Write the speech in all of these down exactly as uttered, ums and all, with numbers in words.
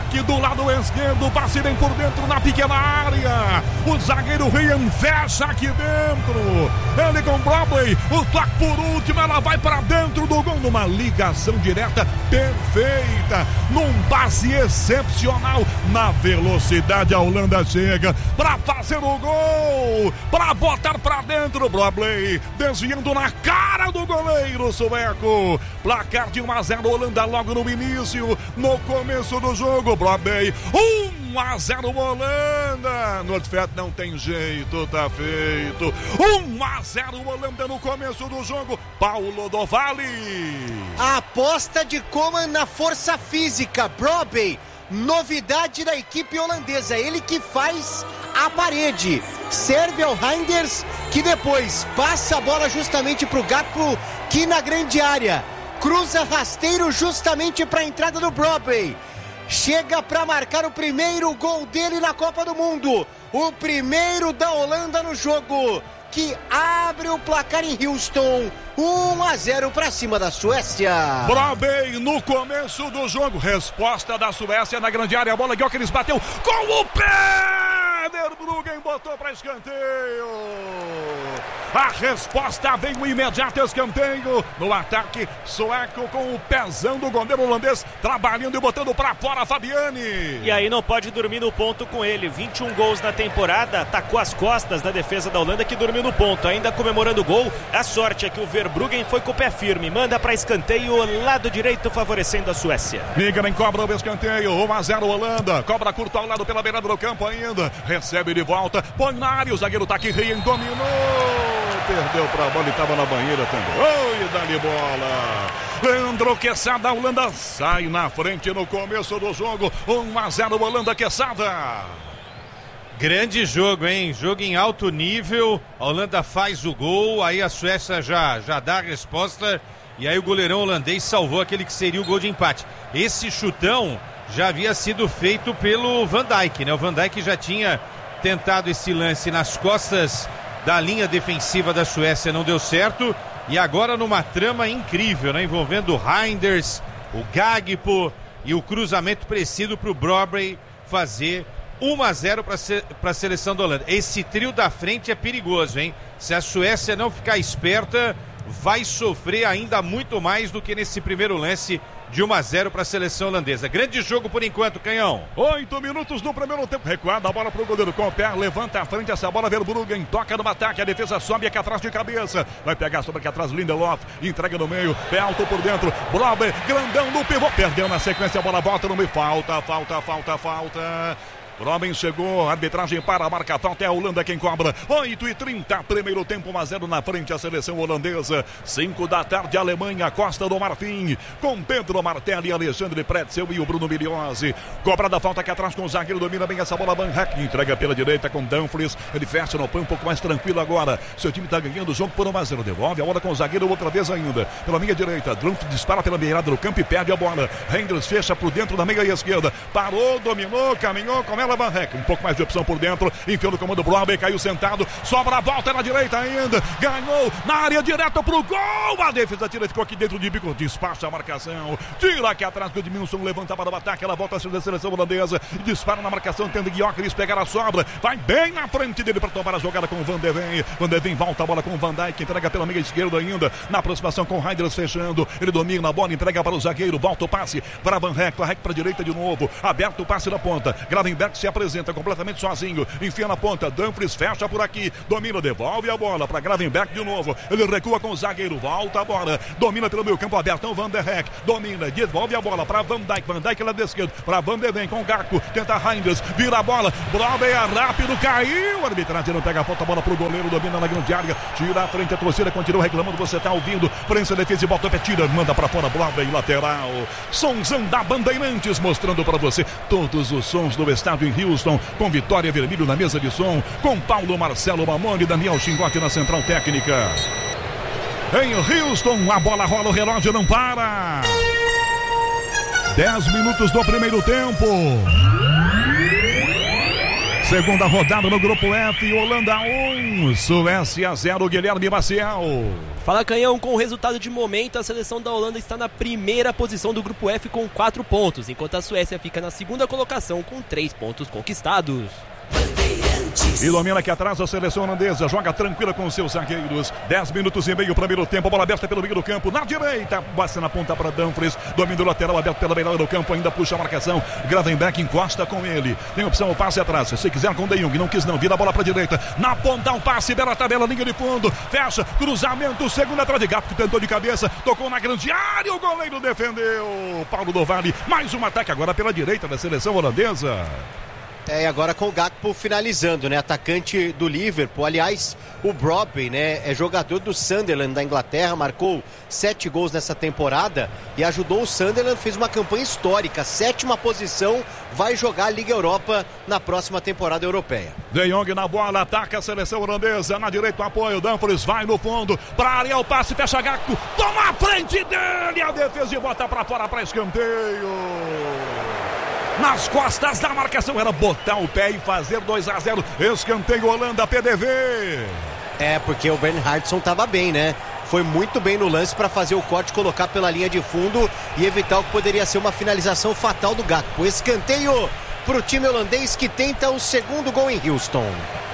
Aqui do lado esquerdo, passe bem por dentro na pequena área. O zagueiro Ryan fecha aqui dentro. Ele com Broadway, o toque por último, ela vai para dentro do gol, numa ligação direta perfeita, num passe excepcional. Na velocidade a Holanda chega para fazer o gol, para botar para dentro. Broadway desviando na cara do goleiro sueco. Placar de um a zero Holanda logo no início, no começo do jogo. Broadway um a zero Holanda. Nordfett não tem jeito, tá feito. um a zero Holanda no começo do jogo. Paulo do Vale. A aposta de Coman na força física. Broadway, novidade da equipe holandesa. Ele que faz a parede. Serve ao Reinders, que depois passa a bola justamente pro Gakpo, que na grande área cruza rasteiro justamente para a entrada do Broadway. Chega para marcar o primeiro gol dele na Copa do Mundo. O primeiro da Holanda no jogo, que abre o placar em Houston. um a zero para cima da Suécia. Broadway no começo do jogo. Resposta da Suécia na grande área. A bola Gyökeres bateu com o pé. Verbruggen botou para escanteio. A resposta veio imediata, escanteio no ataque sueco, com o pezão do goleiro holandês trabalhando e botando para fora Fabiani. E aí não pode dormir no ponto com ele. vinte e um gols na temporada, tacou as costas da defesa da Holanda, que dormiu no ponto, ainda comemorando o gol. A sorte é que o Verbruggen foi com o pé firme, manda para escanteio, lado direito favorecendo a Suécia. Migren cobra o escanteio, um a zero Holanda, cobra curto ao lado pela beirada do campo ainda, recebe de volta, põe na área, o zagueiro tá aqui, Ryan dominou, perdeu pra bola e tava na banheira também. Oi, dá-lhe bola. Leandro Quesada, a Holanda sai na frente no começo do jogo, um a zero Holanda. Quesada. Grande jogo, hein? Jogo em alto nível. A Holanda faz o gol, aí a Suécia já, já dá a resposta. E aí o goleirão holandês salvou aquele que seria o gol de empate. Esse chutão já havia sido feito pelo Van Dijk, né? O Van Dijk já tinha tentado esse lance nas costas da linha defensiva da Suécia, não deu certo. E agora numa trama incrível, né? Envolvendo o Reinders, o Gakpo e o cruzamento preciso para o Broadway fazer um a zero para a seleção da Holanda. Esse trio da frente é perigoso, hein? Se a Suécia não ficar esperta, vai sofrer ainda muito mais do que nesse primeiro lance de um a zero para a seleção holandesa. Grande jogo por enquanto, Canhão. Oito minutos do primeiro tempo. Recuada a bola para o goleiro com o pé. Levanta à frente essa bola. Verbruggen toca no ataque. A defesa sobe aqui atrás de cabeça. Vai pegar sobre aqui atrás Lindelof. Entrega no meio. Pé alto por dentro. Broadway, grandão no pivô. Perdeu na sequência. A bola volta no meio. Falta, falta, falta, falta. Robin chegou, arbitragem para a marca falta, é a Holanda quem cobra. Oito e trinta, primeiro tempo, um a zero na frente a seleção holandesa. Cinco da tarde, Alemanha, Costa do Marfim, com Pedro Martelli, Alexandre Pretzel e o Bruno Miliose. Cobrada a falta aqui atrás com o zagueiro, domina bem essa bola, Van Heck entrega pela direita com Dumfries, ele fecha no pão um pouco mais tranquilo agora. Seu time está ganhando o jogo por um a zero, devolve a bola com o zagueiro outra vez ainda, pela meia direita. Dumfries dispara pela beirada do campo e perde a bola. Reinders fecha por dentro da meia esquerda, parou, dominou, caminhou com ela. Van Heck, um pouco mais de opção por dentro, enfiou no comando Broadway, caiu sentado, sobra a volta na direita ainda, ganhou na área direta pro gol, a defesa tira, ficou aqui dentro de bico, despacha a marcação, tira aqui atrás, o Edmilson levanta para o ataque, ela volta a ser da seleção holandesa, dispara na marcação, tendo Gyökeres pegar a sobra, vai bem na frente dele para tomar a jogada com o Van de Ven, Van de Ven volta a bola com o Van Dijk, entrega pela meia esquerda ainda, na aproximação com o Reinders fechando, ele domina a bola, entrega para o zagueiro, volta o passe para Van Heck, Van Heck para a direita de novo, aberto o passe na ponta, Gravenberch se apresenta completamente sozinho, enfia na ponta, Dumfries fecha por aqui, domina, devolve a bola para Gravenberch de novo, ele recua com o zagueiro, volta a bola, domina pelo meio campo aberto, Van der Heck, domina, devolve a bola para Van Dijk, Van Dijk lá da esquerda, para Van de Ven com o Gakpo, tenta Reinders, vira a bola, Broadway é rápido, caiu, a arbitragem não pega a falta, a bola pro goleiro, domina na grande área, tira a frente, a torcida continua reclamando, você tá ouvindo, prensa a defesa e volta o pé, tira, manda para fora, Broadway lateral, sonzão da Bandeirantes, mostrando para você todos os sons do estádio em Houston, com Vitória Vermelho na mesa de som, com Paulo Marcelo Mamone e Daniel Chingote na central técnica. Em Houston, a bola rola, o relógio não para. Dez minutos do primeiro tempo. Segunda rodada no Grupo F, Holanda um, Suécia zero, Guilherme Maciel. Fala, Canhão, com o resultado de momento, a seleção da Holanda está na primeira posição do Grupo F com quatro pontos, enquanto a Suécia fica na segunda colocação com três pontos conquistados. E domina aqui atrás a seleção holandesa, joga tranquila com os seus zagueiros. dez minutos e meio para o primeiro tempo, bola aberta pelo meio do campo, na direita, bate na ponta para Dumfries, domina o lateral aberto pela beirada do campo, ainda puxa a marcação, Gravenberch encosta com ele, tem opção o passe atrás, se quiser com De Jong, não quis não, vira a bola para a direita, na ponta o passe, bela tabela, linha de fundo, fecha, cruzamento, segunda atrás de Gap, que tentou de cabeça, tocou na grande área, o goleiro defendeu, Paulo do Vale, mais um ataque agora pela direita da seleção holandesa. É, e agora com o Gakpo finalizando, né? Atacante do Liverpool. Aliás, o Brobbey, né? É jogador do Sunderland da Inglaterra, marcou sete gols nessa temporada e ajudou o Sunderland, fez uma campanha histórica. Sétima posição, vai jogar a Liga Europa na próxima temporada europeia. De Jong na bola, ataca a seleção holandesa. Na direita o apoio, Dumfries vai no fundo. Pra área o passe, fecha Gakpo. Toma a frente dele, a defesa e bota pra fora para escanteio. Nas costas da marcação, era botar o pé e fazer dois a zero, escanteio Holanda, P D V. É, porque o Bernhardsson estava bem, né? Foi muito bem no lance para fazer o corte, colocar pela linha de fundo e evitar o que poderia ser uma finalização fatal do Gakpo. Escanteio para o time holandês que tenta o segundo gol em Houston.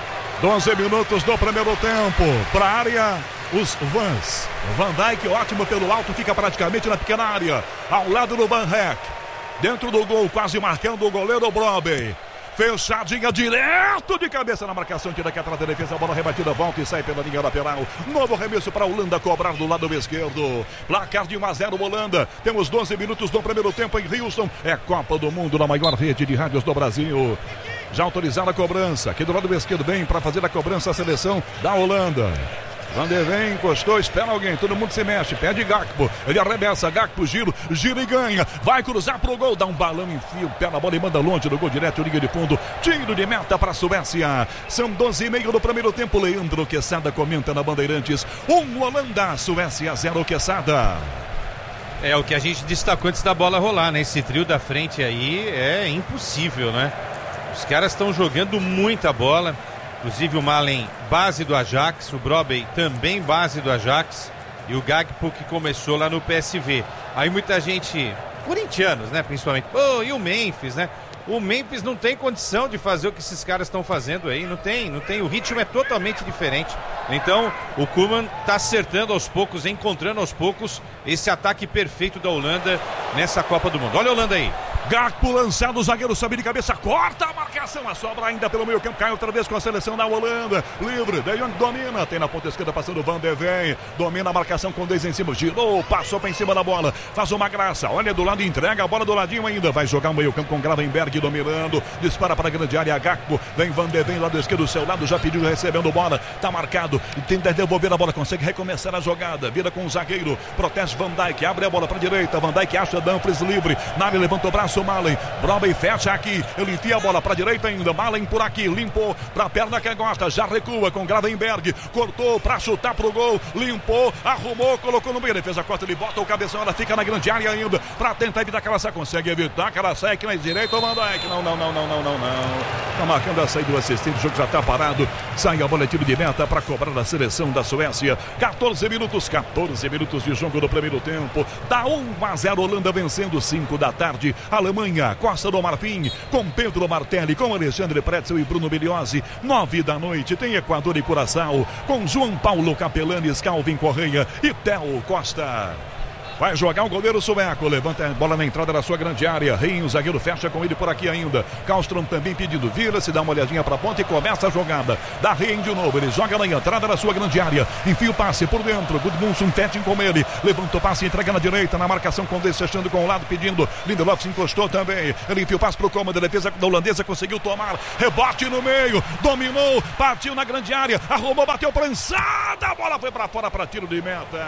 doze minutos do primeiro tempo, para a área, os Vans. Van Dijk, ótimo pelo alto, fica praticamente na pequena área, ao lado do Van Heck. Dentro do gol, quase marcando o goleiro Brobbey. Fechadinha direto de cabeça na marcação, tira aqui atrás da defesa, a bola rebatida, volta e sai pela linha lateral. Novo remesso para a Holanda cobrar do lado esquerdo. Placar de um a zero Holanda. Temos doze minutos do primeiro tempo em Houston. É Copa do Mundo na maior rede de rádios do Brasil. Já autorizada a cobrança. Aqui do lado esquerdo vem para fazer a cobrança a seleção da Holanda. Van de Ven encostou, espera alguém, todo mundo se mexe, pede Gakpo, ele arremessa, Gakpo, giro, gira e ganha, vai cruzar pro gol, dá um balão, enfia o pé na bola e manda longe do gol direto, liga de fundo, tiro de meta para a Suécia. São doze e meio do primeiro tempo, Leandro Quesada comenta na Bandeirantes, um Holanda, Suécia zero, Quesada. É o que a gente destacou antes da bola rolar, né? Esse trio da frente aí é impossível, né? Os caras estão jogando muita bola. Inclusive o Malen, base do Ajax, o Brobbey também base do Ajax e o Gakpo que começou lá no P S V. Aí muita gente, corintianos, né, principalmente, oh, e o Memphis, né? O Memphis não tem condição de fazer o que esses caras estão fazendo aí, não tem, não tem, o ritmo é totalmente diferente. Então o Koeman está acertando aos poucos, encontrando aos poucos esse ataque perfeito da Holanda nessa Copa do Mundo. Olha a Holanda aí. Gakpo lançado, o zagueiro sobe de cabeça, corta a marcação, a sobra ainda pelo meio campo, cai outra vez com a seleção da Holanda, livre, De Jong domina, tem na ponta esquerda passando Van de Ven, domina a marcação com dois em cima, girou, passou para em cima da bola, faz uma graça, olha do lado, entrega a bola do ladinho ainda, vai jogar o meio campo com Gravenberch dominando, dispara para a grande área, Gakpo, vem Van de Ven, lado esquerdo, seu lado, já pediu, recebendo bola, tá marcado, tenta devolver a bola, consegue recomeçar a jogada, vira com o zagueiro, protege Van Dijk, abre a bola para a direita, Van Dijk acha Dumfries livre, Nave levanta o braço, Malen, Brobbey fecha aqui, ele enfia a bola para a direita ainda, Malen por aqui, limpou para a perna que gosta, já recua com Gravenberch, cortou para chutar pro gol, limpou, arrumou, colocou no meio, defesa corta, ele bota o cabeção, ela fica na grande área ainda, para tentar evitar que ela saia, consegue evitar que ela saia aqui na direita, o Van Dijk, não, não, não, não, não, não, não, tá marcando a saída do assistente, o jogo já tá parado, sai a bola, tiro de meta para cobrar a seleção da Suécia, quatorze minutos, quatorze minutos de jogo do primeiro tempo, dá um a zero, Holanda vencendo, cinco da tarde, Alemanha, Costa do Marfim, com Pedro Martelli, com Alexandre Pretzel e Bruno Beliosi, nove da noite, tem Equador e Curaçao, com João Paulo Capelanes, Calvin Correia e Theo Costa. Vai jogar o goleiro sueco, levanta a bola na entrada da sua grande área, Rinho, o zagueiro fecha com ele por aqui ainda, Kallström também pedindo, vira, se dá uma olhadinha para a ponta e começa a jogada, dá Rinho de novo, ele joga na entrada da sua grande área, enfia o passe por dentro, Gudmundsson Tetting com ele, levanta o passe, entrega na direita, na marcação com Desse, fechando com o lado, pedindo, Lindelof se encostou também, ele enfia o passe pro Coman, a defesa da holandesa conseguiu tomar, rebote no meio, dominou, partiu na grande área, arrumou, bateu prensada, a bola foi para fora para tiro de meta,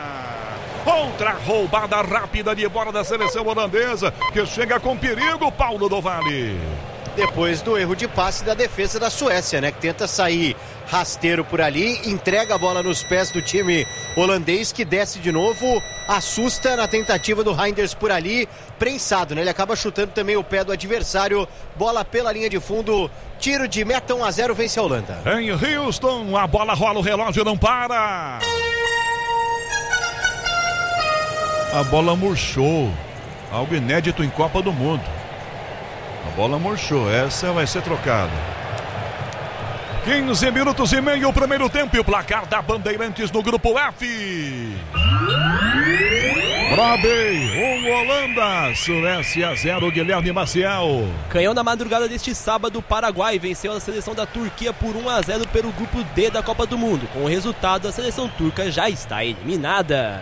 outra roubada rápida de bola da seleção holandesa, que chega com perigo, Paulo do Vale. Depois do erro de passe da defesa da Suécia, né? Que tenta sair rasteiro por ali, entrega a bola nos pés do time holandês, que desce de novo, assusta na tentativa do Reinders por ali, prensado, né? Ele acaba chutando também o pé do adversário, bola pela linha de fundo, tiro de meta, um a zero, vence a Holanda. Em Houston, a bola rola, o relógio não para. A bola murchou, algo inédito em Copa do Mundo. A bola murchou, essa vai ser trocada. quinze minutos e meio, o primeiro tempo, e o placar da Bandeirantes no grupo F. Brobey, um Holanda, Suécia zero, Guilherme Maciel. Canhão na madrugada deste sábado, o Paraguai venceu a seleção da Turquia por um a zero pelo grupo D da Copa do Mundo. Com o resultado, a seleção turca já está eliminada.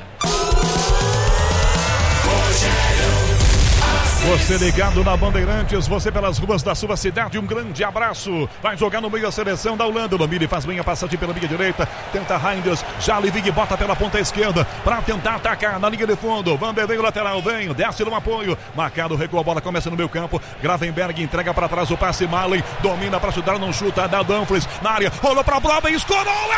Você ligado na Bandeirantes, você pelas ruas da sua cidade, um grande abraço. Vai jogar no meio a seleção da Holanda. Domine, faz bem a passagem pela linha direita. Tenta Reinders, já Livig bota pela ponta esquerda para tentar atacar na linha de fundo. Vanderlei, lateral, vem, desce no apoio. Marcado, recua, a bola começa no meio campo. Gravenberg entrega para trás o passe. Malen domina para chutar, não chuta. Dá Dumfries na área, rolou para Brobey, escorou.